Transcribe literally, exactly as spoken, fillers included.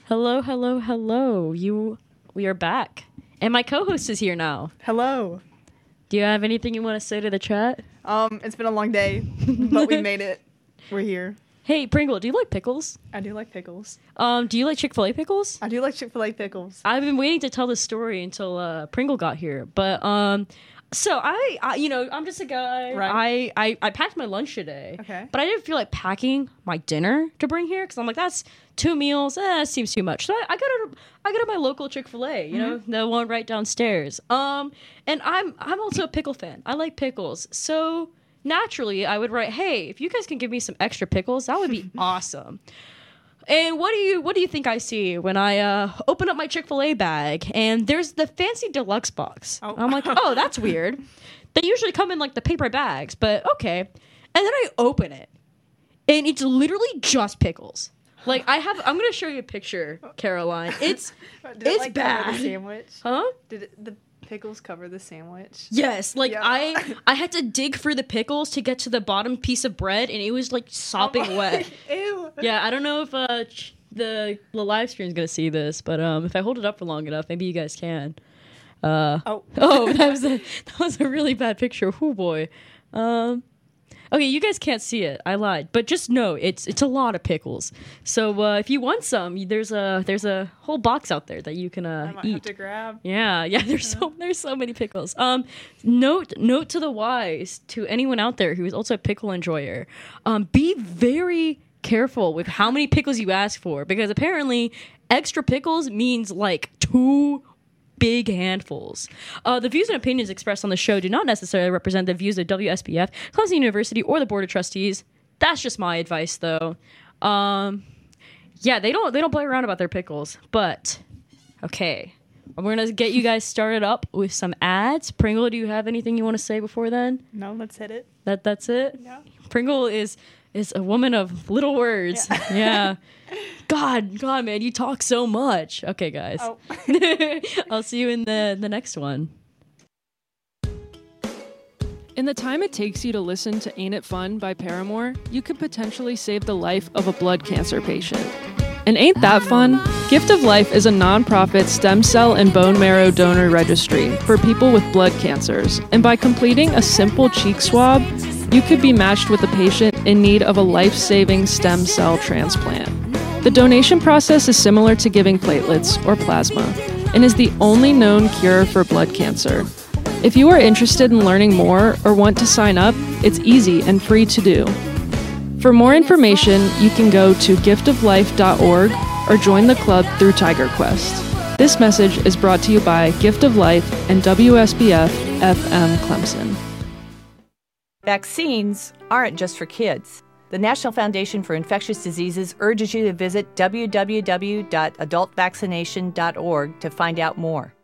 Hello, hello, hello. You, we are back. And my co-host is here now. Hello. Do you have anything you want to say to the chat? Um, it's been a long day, but we made it. We're here. Hey, Pringle, do you like pickles? I do like pickles. Um, do you like Chick-fil-A pickles? I do like Chick-fil-A pickles. I've been waiting to tell this story until uh, Pringle got here. But, um... So I, I, you know, I'm just a guy. Right. I, I, I packed my lunch today. Okay. But I didn't feel like packing my dinner to bring here because I'm like, that's two meals. Eh, that seems too much. So I, I go to, I go to my local Chick-fil-A. You Mm-hmm. know, the one right downstairs. Um, and I'm, I'm also a pickle fan. I like pickles. So naturally, I would write, hey, if you guys can give me some extra pickles, that would be awesome. And what do you what do you think I see when I uh, open up my Chick-fil-A bag and there's the fancy deluxe box? Oh. I'm like, oh, that's weird. They usually come in like the paper bags, but okay. And then I open it, and it's literally just pickles. Like I have, I'm gonna show you a picture, Caroline. It's Did it's it, like, bad, cover the sandwich? huh? Did it, the pickles cover the sandwich? Yes, like Yeah. I I had to dig through the pickles to get to the bottom piece of bread, and it was like sopping Oh, wet. Ew. Yeah, I don't know if uh, ch- the the live stream is gonna see this, but um, if I hold it up for long enough, maybe you guys can. Uh, Oh. oh, that was a that was a really bad picture. Oh boy. Um, okay, you guys can't see it. I lied, but just know it's it's a lot of pickles. So uh, if you want some, there's a there's a whole box out there that you can uh, I might eat. have to grab. Yeah, yeah. There's so there's so many pickles. Um, note note to the wise, to anyone out there who is also a pickle enjoyer, um, be very careful with how many pickles you ask for, because apparently extra pickles means like two big handfuls. Uh, the views and opinions expressed on the show do not necessarily represent the views of W S B F, Clemson University, or the Board of Trustees. That's just my advice, though. Um, yeah, they don't they don't play around about their pickles, but. Okay, we're going to get you guys started up with some ads. Pringle, do you have anything you want to say before then? No, let's hit it. That That's it? Yeah. Pringle is is a woman of little words. Yeah. yeah. God, God, man, you talk so much. Okay, guys. Oh. I'll see you in the, the next one. In the time it takes you to listen to Ain't It Fun by Paramore, you could potentially save the life of a blood cancer patient. And ain't that fun? Gift of Life is a nonprofit stem cell and bone marrow donor registry for people with blood cancers. And by completing a simple cheek swab, you could be matched with a patient in need of a life-saving stem cell transplant. The donation process is similar to giving platelets or plasma and is the only known cure for blood cancer. If you are interested in learning more or want to sign up, it's easy and free to do. For more information, you can go to gift of life dot org or join the club through Tiger Quest. This message is brought to you by Gift of Life and W S B F F M Clemson. Vaccines aren't just for kids. The National Foundation for Infectious Diseases urges you to visit w w w dot adult vaccination dot org to find out more.